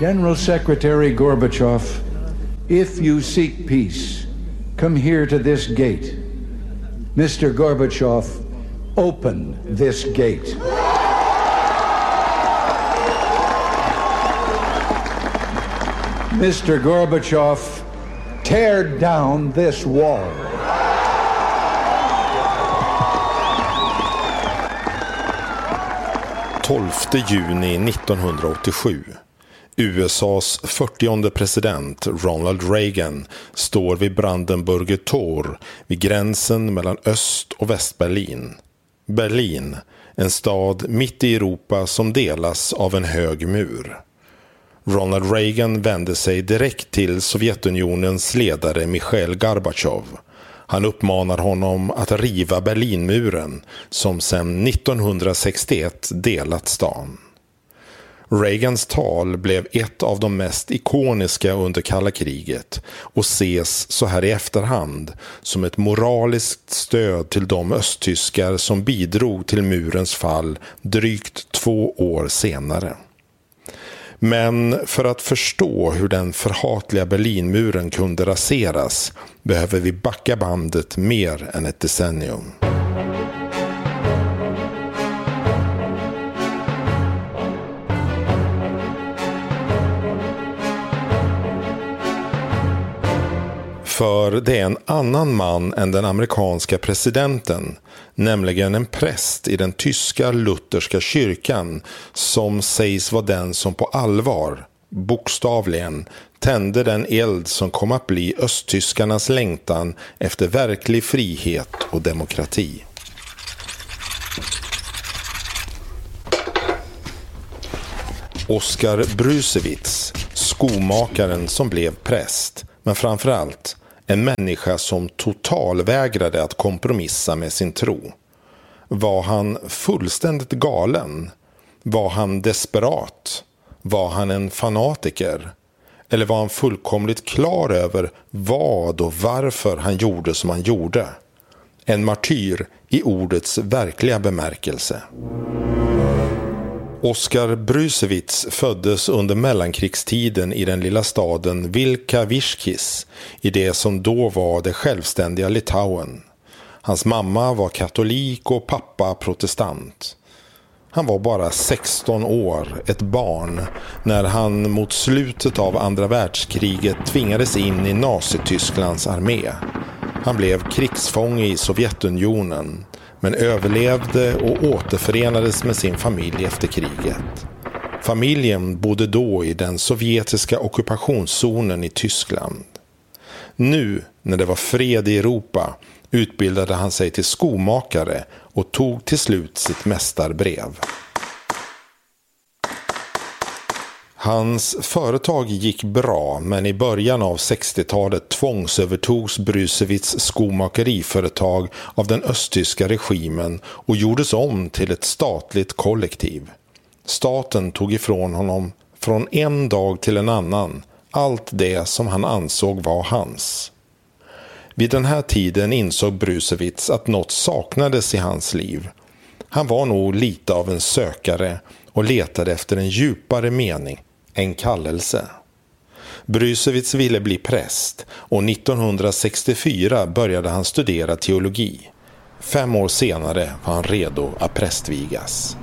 General Secretary Gorbachev, if you seek peace, come here to this gate. Mr. Gorbachev, open this gate. Mr. Gorbachev, tear down this wall. Juni 1987. USAs 40:e president Ronald Reagan står vid Brandenburger Tor vid gränsen mellan Öst- och Västberlin. Berlin, en stad mitt i Europa som delas av en hög mur. Ronald Reagan vände sig direkt till Sovjetunionens ledare Mikhail Gorbachev. Han uppmanar honom att riva Berlinmuren som sedan 1961 delat stan. Reagans tal blev ett av de mest ikoniska under kalla kriget och ses så här i efterhand som ett moraliskt stöd till de östtyskar som bidrog till murens fall drygt 2 år senare. Men för att förstå hur den förhatliga Berlinmuren kunde raseras behöver vi backa bandet mer än ett decennium. För det är en annan man än den amerikanska presidenten, nämligen en präst i den tyska lutherska kyrkan som sägs vara den som på allvar, bokstavligen, tände den eld som kom att bli östtyskarnas längtan efter verklig frihet och demokrati. Oskar Brusewitz, skomakaren som blev präst, men framförallt en människa som totalvägrade att kompromissa med sin tro. Var han fullständigt galen? Var han desperat? Var han en fanatiker? Eller var han fullkomligt klar över vad och varför han gjorde som han gjorde? En martyr i ordets verkliga bemärkelse. Oskar Brusewitz föddes under mellankrigstiden i den lilla staden Vilkaviškis i det som då var det självständiga Litauen. Hans mamma var katolik och pappa protestant. Han var bara 16 år, ett barn, när han mot slutet av andra världskriget tvingades in i Nazitysklands armé. Han blev krigsfånge i Sovjetunionen, men överlevde och återförenades med sin familj efter kriget. Familjen bodde då i den sovjetiska ockupationszonen i Tyskland. Nu, när det var fred i Europa, utbildade han sig till skomakare och tog till slut sitt mästarbrev. Hans företag gick bra, men i början av 60-talet tvångsövertogs Brusewitz skomakeriföretag av den östtyska regimen och gjordes om till ett statligt kollektiv. Staten tog ifrån honom från en dag till en annan allt det som han ansåg var hans. Vid den här tiden insåg Brusewitz att något saknades i hans liv. Han var nog lite av en sökare och letade efter en djupare mening, en kallelse. Brusewitz ville bli präst och 1964 började han studera teologi. 5 år senare var han redo att prästvigas.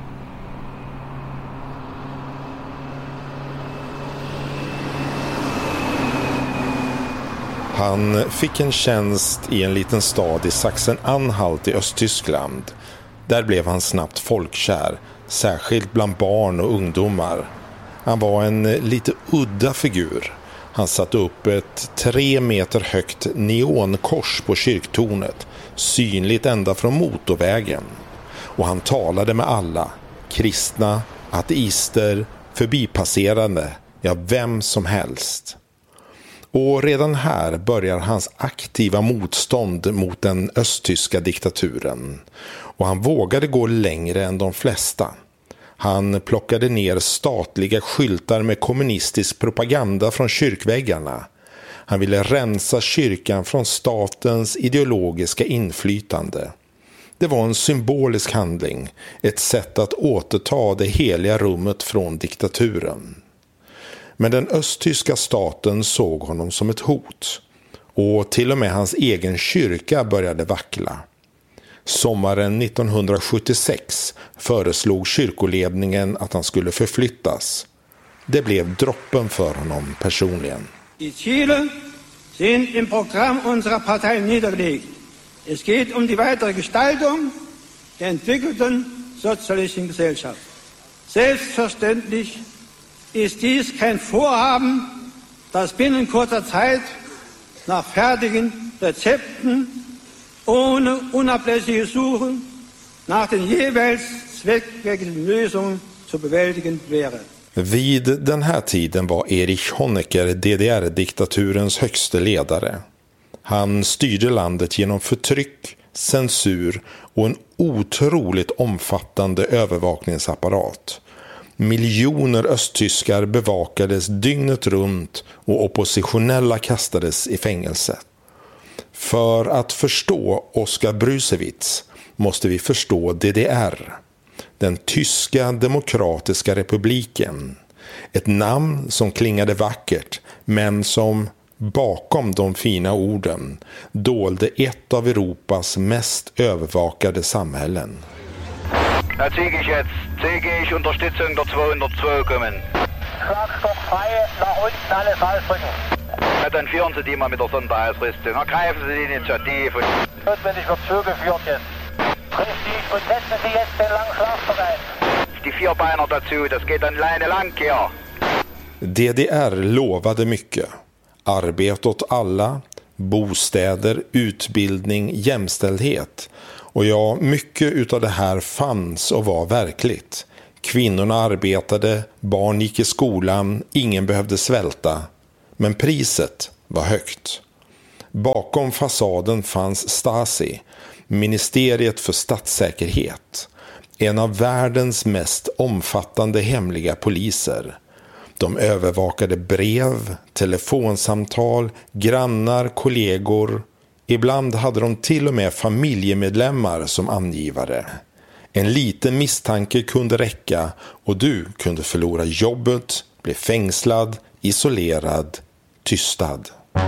Han fick en tjänst i en liten stad i Sachsen-Anhalt i Östtyskland. Där blev han snabbt folkkär, särskilt bland barn och ungdomar. Han var en lite udda figur. Han satte upp ett 3 meter högt neonkors på kyrktornet, synligt ända från motorvägen. Och han talade med alla, kristna, ateister, förbipasserande, ja vem som helst. Och redan här börjar hans aktiva motstånd mot den östtyska diktaturen. Och han vågade gå längre än de flesta. Han plockade ner statliga skyltar med kommunistisk propaganda från kyrkväggarna. Han ville rensa kyrkan från statens ideologiska inflytande. Det var en symbolisk handling, ett sätt att återta det heliga rummet från diktaturen. Men den östtyska staten såg honom som ett hot. Och till och med hans egen kyrka började vackla. Sommaren 1976 föreslog kyrkoledningen att han skulle förflyttas. Det blev droppen för honom personligen. Die Ziele sind im Programm unserer Partei niedergelegt. Es geht die weitere Gestaltung der entwickelten sozialistischen Gesellschaft. Selbstverständlich ist dies kein Vorhaben, das binnen kurzer Zeit nach fertigen Rezepten ohne unablässige Suchen nach den jeweils zweckmäßigen Lösungen zu bewältigen wäre. Vid den här tiden var Erich Honecker DDR-diktaturens högste ledare. Han styrde landet genom förtryck, censur och en otroligt omfattande övervakningsapparat. Miljoner östtyskar bevakades dygnet runt och oppositionella kastades i fängelse. För att förstå Oskar Brusewitz måste vi förstå DDR, den tyska demokratiska republiken. Ett namn som klingade vackert men som bakom de fina orden dolde ett av Europas mest övervakade samhällen. Da zeige ich Unterstützung der 202 kommen. Schlagstock frei, nach unten alles rausdrücken. Ja, dann führen Sie die mal mit der Sonderausrüstung. Ergreifen Sie die Initiative. Notwendig wird zugeführt jetzt. Richtig, und setzen Sie jetzt den langen Schlagstock ein. Die Vierbeiner dazu, das geht dann alleine lang hier. DDR lovade mycket. Arbete åt alla, bostäder, utbildning, jämställdhet. Och ja, mycket utav det här fanns och var verkligt. Kvinnorna arbetade, barn gick i skolan, ingen behövde svälta. Men priset var högt. Bakom fasaden fanns Stasi, Ministeriet för statssäkerhet. En av världens mest omfattande hemliga poliser. De övervakade brev, telefonsamtal, grannar, kollegor. Ibland hade de till och med familjemedlemmar som angivare. En liten misstanke kunde räcka och du kunde förlora jobbet, bli fängslad, isolerad, tystad.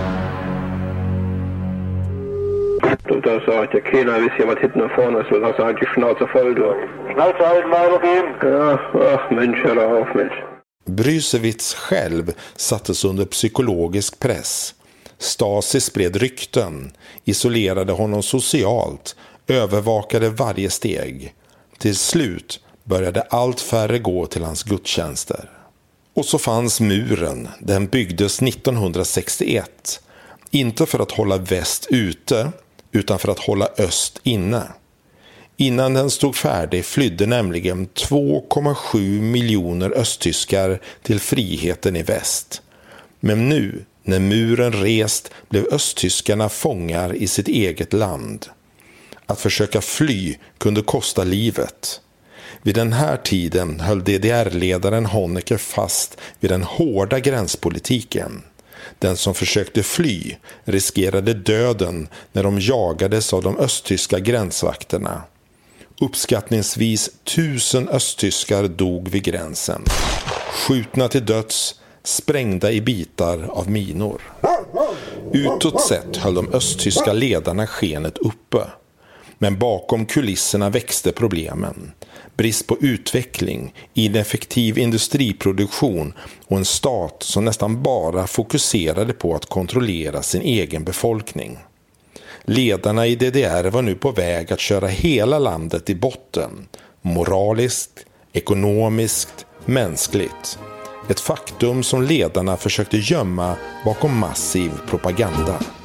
Da sagt ja keiner, wisst ihr, was hinten und vorne ist, da sagt die Schnauze voll, du. Schnauze halten, weitergehen. Ja, ach Mensch, hör doch auf, Mensch. Brusewitz själv sattes under psykologisk press. Stasi spred rykten, isolerade honom socialt, övervakade varje steg. Till slut började allt färre gå till hans gudstjänster. Och så fanns muren, den byggdes 1961. Inte för att hålla väst ute, utan för att hålla öst inne. Innan den stod färdig flydde nämligen 2,7 miljoner östtyskar till friheten i väst. Men nu, när muren rest, blev östtyskarna fångar i sitt eget land. Att försöka fly kunde kosta livet. Vid den här tiden höll DDR-ledaren Honecker fast vid den hårda gränspolitiken. Den som försökte fly riskerade döden när de jagades av de östtyska gränsvakterna. Uppskattningsvis 1000 östtyskar dog vid gränsen. Skjutna till döds, sprängda i bitar av minor. Utåt sett höll de östtyska ledarna skenet uppe. Men bakom kulisserna växte problemen. Brist på utveckling, ineffektiv industriproduktion och en stat som nästan bara fokuserade på att kontrollera sin egen befolkning. Ledarna i DDR var nu på väg att köra hela landet i botten. Moraliskt, ekonomiskt, mänskligt. Ett faktum som ledarna försökte gömma bakom massiv propaganda.